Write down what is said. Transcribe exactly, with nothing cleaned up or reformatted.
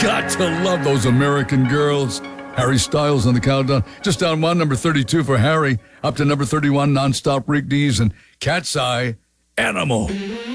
Got to love those American Girls. Harry Styles on the countdown. Just down one, number thirty-two for Harry. Up to number thirty-one, Nonstop Rick Dees and Cat's Eye, Animal.